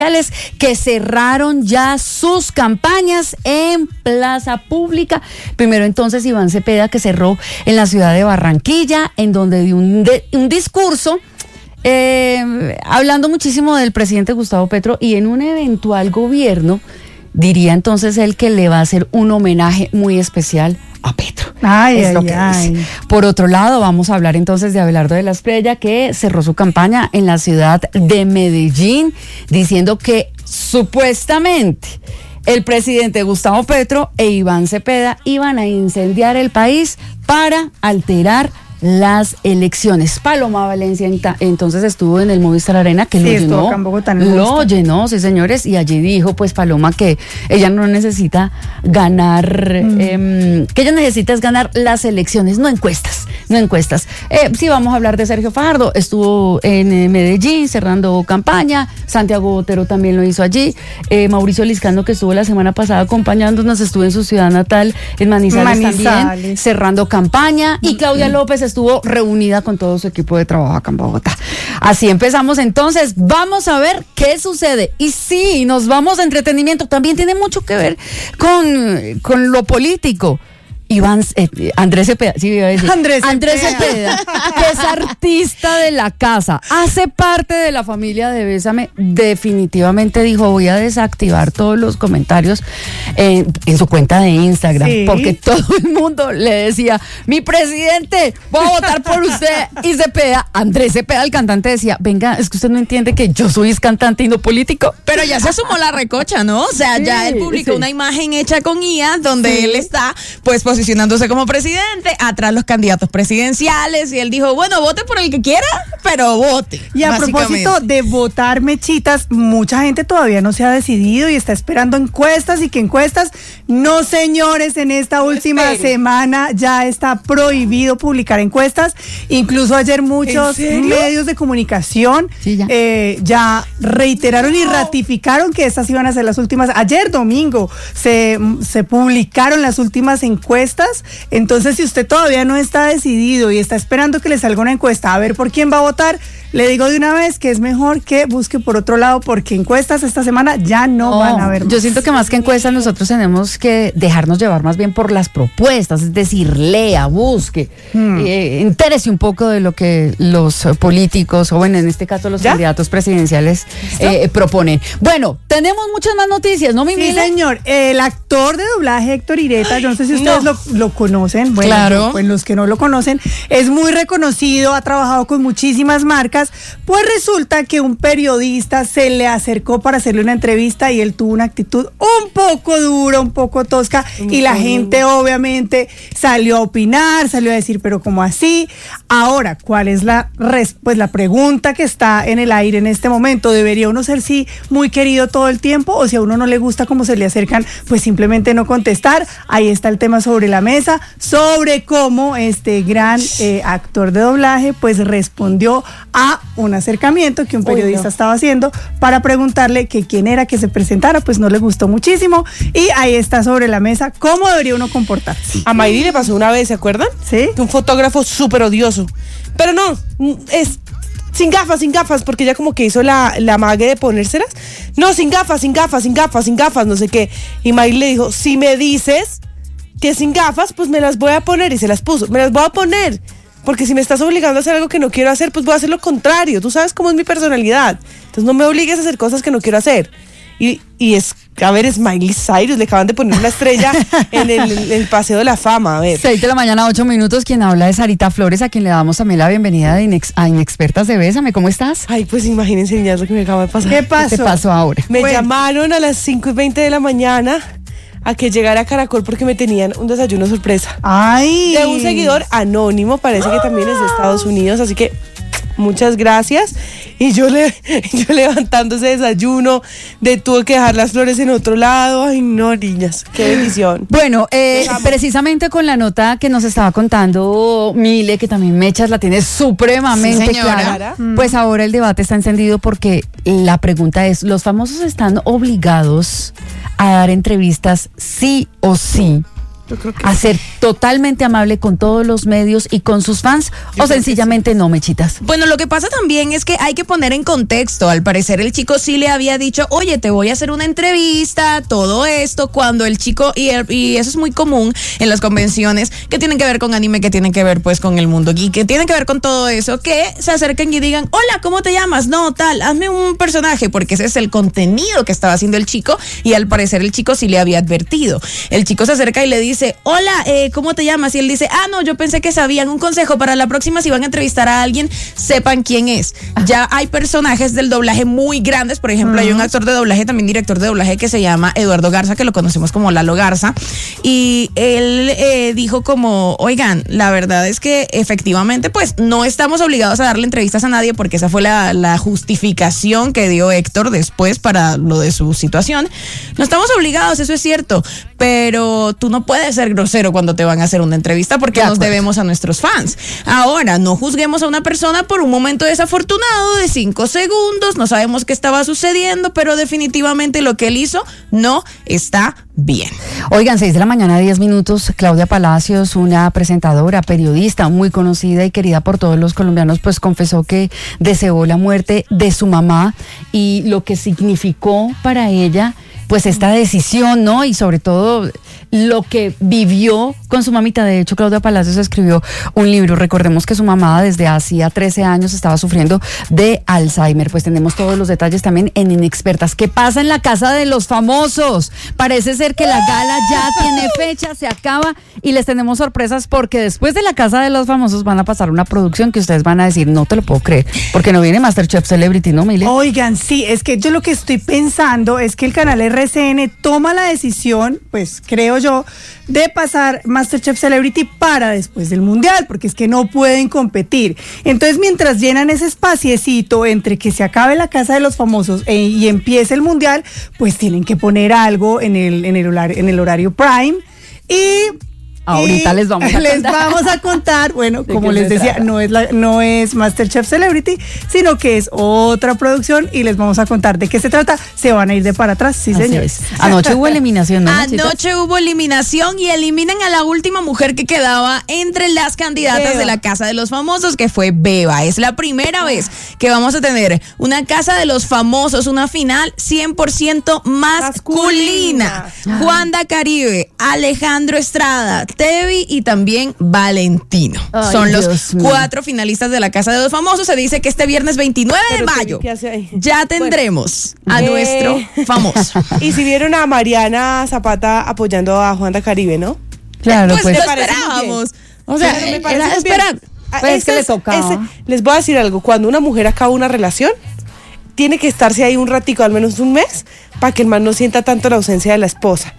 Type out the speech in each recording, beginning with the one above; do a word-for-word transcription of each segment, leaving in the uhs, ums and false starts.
que cerraron ya sus campañas en plaza pública. Primero entonces Iván Cepeda, que cerró en la ciudad de Barranquilla, en donde dio un, de, un discurso eh, hablando muchísimo del presidente Gustavo Petro, y en un eventual gobierno diría entonces él que le va a hacer un homenaje muy especial a Petro. Ay, es ay, lo que ay. dice. Por otro lado, vamos a hablar entonces de Abelardo de la Espriella, que cerró su campaña en la ciudad de Medellín, diciendo que supuestamente el presidente Gustavo Petro e Iván Cepeda iban a incendiar el país para alterar las elecciones. Paloma Valencia entonces estuvo en el Movistar Arena, que sí, lo estuvo llenó, acá en Bogotá, en el lo Movistar. llenó, sí señores, y allí dijo pues Paloma que ella no necesita ganar, mm. eh, que ella necesita es ganar las elecciones, no encuestas, no encuestas. Eh, sí, vamos a hablar de Sergio Fajardo, estuvo en eh, Medellín cerrando campaña, Santiago Botero también lo hizo allí, eh, Mauricio Liscano, que estuvo la semana pasada acompañándonos, estuvo en su ciudad natal, en Manizales, Manizales. también, cerrando campaña, y Claudia López estuvo reunida con todo su equipo de trabajo acá en Bogotá. Así empezamos entonces, vamos a ver qué sucede. Y sí, nos vamos a entretenimiento, también tiene mucho que ver con, con lo político. Iván, eh, Andrés Cepeda, sí, iba a decir. Andrés, Andrés Cepeda, que es artista de la casa, hace parte de la familia de Bésame, definitivamente dijo, voy a desactivar todos los comentarios en, en su cuenta de Instagram, sí. Porque todo el mundo le decía, mi presidente, voy a votar por usted, y Cepeda, Andrés Cepeda, el cantante, decía, venga, es que usted no entiende que yo soy cantante y no político. Pero ya se sumó la recocha, ¿no? O sea, sí, ya él publicó sí. una imagen hecha con I A, donde sí. él está, pues, posicionado posicionándose como presidente, atrás los candidatos presidenciales, y él dijo, bueno, vote por el que quiera, pero vote. Y a propósito de votar, Mechitas, mucha gente todavía no se ha decidido y está esperando encuestas, y que encuestas, no señores, en esta última Espere. semana ya está prohibido publicar encuestas, incluso ayer muchos medios de comunicación sí, ya. Eh, ya reiteraron y ratificaron que estas iban a ser las últimas. Ayer domingo se, se publicaron las últimas encuestas. Entonces, si usted todavía no está decidido y está esperando que le salga una encuesta a ver por quién va a votar, le digo de una vez que es mejor que busque por otro lado, porque encuestas esta semana ya no, no van a haber más. Yo siento que más que encuestas nosotros tenemos que dejarnos llevar más bien por las propuestas, es decir, lea, busque, hmm. eh, entérese un poco de lo que los políticos, o bueno, en este caso los ¿Ya? candidatos presidenciales eh, proponen. Bueno, tenemos muchas más noticias, ¿no, mi Sí, señor. El actor de doblaje Héctor Ireta, yo no sé si ustedes no. lo, lo conocen, bueno, claro. pues los que no lo conocen, es muy reconocido, ha trabajado con muchísimas marcas. Pues resulta que un periodista se le acercó para hacerle una entrevista y él tuvo una actitud un poco dura, un poco tosca, mm, y la mm. gente obviamente salió a opinar, salió a decir, pero ¿cómo así? Ahora, ¿cuál es la res- pues la pregunta que está en el aire en este momento? ¿Debería uno ser sí muy querido todo el tiempo, o si a uno no le gusta cómo se le acercan, pues simplemente no contestar? Ahí está el tema sobre la mesa, sobre cómo este gran eh, actor de doblaje pues respondió a un acercamiento que un periodista Uy, no. estaba haciendo para preguntarle que quién era, que se presentara, pues no le gustó muchísimo, y ahí está sobre la mesa cómo debería uno comportarse. A Mayri le pasó una vez, ¿se acuerdan? Sí. Un fotógrafo súper odioso, pero no, es sin gafas, sin gafas, porque ella como que hizo la, la mague de ponérselas, no, sin gafas, sin gafas, sin gafas, sin gafas, no sé qué, y Mayri le dijo, si me dices que sin gafas, pues me las voy a poner, y se las puso, me las voy a poner, porque si me estás obligando a hacer algo que no quiero hacer, pues voy a hacer lo contrario. Tú sabes cómo es mi personalidad. Entonces no me obligues a hacer cosas que no quiero hacer. Y, y es, a ver, es Miley Cyrus, le acaban de poner una estrella en el, el, el Paseo de la Fama. A ver. seis de la mañana, ocho minutos. Quien habla es Sarita Flores, a quien le damos también la bienvenida de Inex, a Inexpertas de Bésame. ¿Cómo estás? Ay, pues imagínense, niñas, lo que me acaba de pasar. ¿Qué pasó? ¿Qué te pasó ahora? Me bueno. llamaron a las cinco y veinte de la mañana a que llegara a Caracol porque me tenían un desayuno sorpresa. ¡Ay! De un seguidor anónimo, parece que también es de Estados Unidos, así que muchas gracias. Y yo, le, yo levantando ese desayuno, de tuve que dejar las flores en otro lado. Ay, no, niñas, qué bendición. Bueno, eh, precisamente con la nota que nos estaba contando Mile, que también Mechas la tiene supremamente sí, clara, mm. pues ahora el debate está encendido porque la pregunta es, ¿los famosos están obligados a dar entrevistas sí o sí? Yo creo que a ser totalmente amable con todos los medios y con sus fans, Yo o sencillamente sí. no, Mechitas. Bueno, lo que pasa también es que hay que poner en contexto. Al parecer el chico sí le había dicho, oye, te voy a hacer una entrevista, todo esto, cuando el chico, y, el, y eso es muy común en las convenciones, que tienen que ver con anime, que tienen que ver pues con el mundo geek, que tienen que ver con todo eso, que se acerquen y digan, hola, ¿cómo te llamas? No, tal, hazme un personaje, porque ese es el contenido que estaba haciendo el chico, y al parecer el chico sí le había advertido. El chico se acerca y le dice, hola, eh, ¿cómo te llamas? Y él dice, ah, no, yo pensé que sabían. Un consejo para la próxima, si van a entrevistar a alguien, sepan quién es. Ya hay personajes del doblaje muy grandes, por ejemplo, uh-huh. hay un actor de doblaje, también director de doblaje, que se llama Eduardo Garza, que lo conocemos como Lalo Garza, y él eh, dijo como, oigan, la verdad es que efectivamente, pues, no estamos obligados a darle entrevistas a nadie, porque esa fue la, la justificación que dio Héctor después para lo de su situación. No estamos obligados, eso es cierto, pero tú no puedes ser grosero cuando te van a hacer una entrevista, porque nos debemos a nuestros fans. Ahora, no juzguemos a una persona por un momento desafortunado de cinco segundos, no sabemos qué estaba sucediendo, pero definitivamente lo que él hizo no está bien. Oigan, seis de la mañana, diez minutos, Claudia Palacios, una presentadora, periodista muy conocida y querida por todos los colombianos, pues confesó que deseó la muerte de su mamá y lo que significó para ella pues esta decisión, ¿no? Y sobre todo lo que vivió con su mamita. De hecho, Claudia Palacios escribió un libro. Recordemos que su mamá desde hacía trece años estaba sufriendo de Alzheimer. Pues tenemos todos los detalles también en Inexpertas. ¿Qué pasa en la casa de los famosos? Parece ser que la gala ya tiene fecha, se acaba y les tenemos sorpresas porque después de la casa de los famosos van a pasar una producción que ustedes van a decir, no te lo puedo creer, porque no viene MasterChef Celebrity, ¿no, Mile? Oigan, sí, es que yo lo que estoy pensando es que el canal R C N toma la decisión, pues creo yo, de pasar MasterChef Celebrity para después del Mundial, porque es que no pueden competir. Entonces, mientras llenan ese espaciecito entre que se acabe la casa de los famosos e, y empiece el Mundial, pues tienen que poner algo en el, en el horario, en el horario prime y... Ahorita y les vamos a les contar. vamos a contar, bueno, ¿De como les decía, trata? no es la, no es MasterChef Celebrity, sino que es otra producción y les vamos a contar de qué se trata. Se van a ir de para atrás, sí, Así señores. es. Anoche hubo eliminación, ¿no? Anoche hubo eliminación y eliminan a la última mujer que quedaba entre las candidatas Beba. de la Casa de los Famosos, que fue Beba. Es la primera vez que vamos a tener una Casa de los Famosos, una final cien por ciento masculina. Masculina. Juanda Caribe, Alejandro Estrada, Tevi y también Valentino. Ay, Son los Dios mío. cuatro finalistas de la Casa de los Famosos. Se dice que este viernes veintinueve de Pero mayo ¿qué hace ahí? ya tendremos Bueno. a Eh. nuestro famoso. Y si vieron a Mariana Zapata apoyando a Juanda Caribe, ¿no? Claro, Pues, pues. lo me parece muy esperábamos. O sea, Pero me parece era muy bien. esperar. Ah, Pues es ese que le es- tocaba. ese- les voy a decir algo, cuando una mujer acaba una relación, tiene que estarse ahí un ratico, al menos un mes, para que el man no sienta tanto la ausencia de la esposa.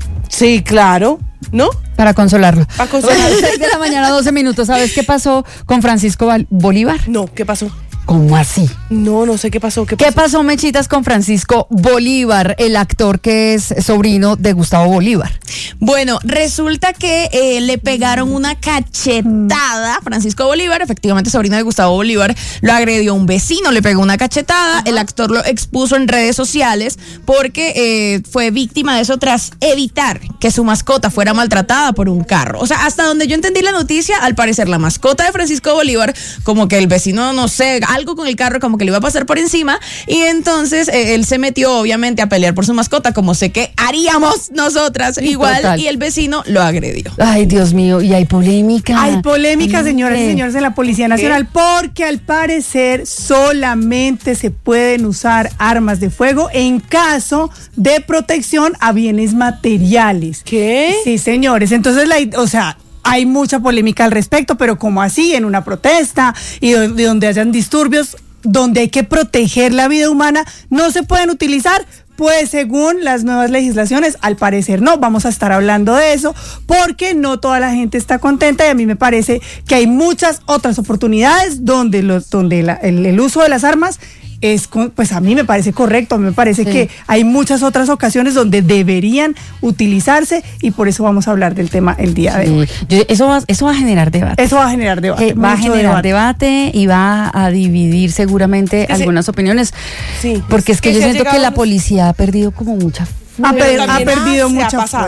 Sí, claro, ¿no? Para consolarlo. Para consolarlo. seis de la mañana, doce minutos. ¿Sabes qué pasó con Francisco Val- Bolívar? No, ¿qué pasó? ¿Cómo así? No, no sé qué pasó. ¿Qué ¿Qué pasó? pasó, Mechitas, con Francisco Bolívar, el actor que es sobrino de Gustavo Bolívar? Bueno, resulta que eh, le pegaron una cachetada. Francisco Bolívar, efectivamente sobrino de Gustavo Bolívar, lo agredió un vecino, le pegó una cachetada. El actor lo expuso en redes sociales porque eh, fue víctima de eso tras evitar que su mascota fuera maltratada por un carro. O sea, hasta donde yo entendí la noticia, al parecer la mascota de Francisco Bolívar, como que el vecino, no sé, algo con el carro, como que le iba a pasar por encima, y entonces eh, él se metió obviamente a pelear por su mascota, como sé que haríamos nosotras Sí, igual, total. y el vecino lo agredió. Ay, Dios mío, y hay polémica. Hay polémica, señoras y Hombre. señores, en la Policía Nacional, porque al parecer solamente se pueden usar armas de fuego en caso de protección a bienes materiales. ¿Qué? Sí, señores. Entonces, la, o sea, hay mucha polémica al respecto, pero como así, en una protesta y do- de donde hayan disturbios, donde hay que proteger la vida humana, no se pueden utilizar. Pues según las nuevas legislaciones, al parecer no, vamos a estar hablando de eso, porque no toda la gente está contenta y a mí me parece que hay muchas otras oportunidades donde, los, donde la- el, el uso de las armas es, con- pues a mí me parece correcto, a mí me parece Sí. que hay muchas otras ocasiones donde deberían utilizarse y por eso vamos a hablar del tema el día de hoy. Sí, yo- eso, va, eso va a generar debate. Eso va a generar debate. Eh, va a mucho generar debate. y va a dividir seguramente Que se- algunas opiniones. Sí. Porque es que Que yo se ha siento que llegado la a los- policía ha perdido como mucha Ha, Pero per- también ha perdido se ha mucha pasado. fuerza.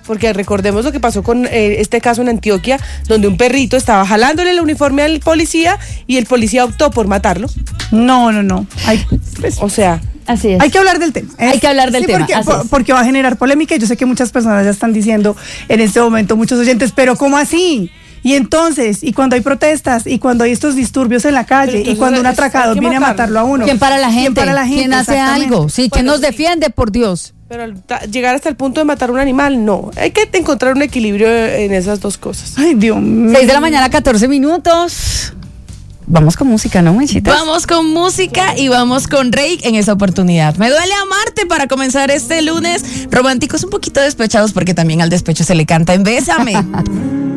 porque recordemos lo que pasó con eh, este caso en Antioquia, donde un perrito estaba jalándole el uniforme al policía y el policía optó por matarlo. No, no, no. Hay, pues, o sea... Así es. Hay que hablar del tema. Hay que hablar del sí, tema. Porque, así por, es. porque va a generar polémica y yo sé que muchas personas ya están diciendo en este momento, muchos oyentes, pero ¿cómo así? Y entonces, y cuando hay protestas, y cuando hay estos disturbios en la calle, y cuando un atracador viene matarlo. a matarlo a uno. ¿Quién para la gente? ¿Quién para la gente? ¿Quién hace algo? Sí, ¿quién Bueno, nos sí. defiende, por Dios? Pero al ta- llegar hasta el punto de matar a un animal, no. Hay que encontrar un equilibrio en esas dos cosas. Ay, Dios mío. seis de la mañana, catorce minutos. Vamos con música, ¿no, Menchitas? Vamos con música y vamos con Rake en esa oportunidad. Me duele amarte para comenzar este lunes. Románticos un poquito despechados porque también al despecho se le canta en Bésame.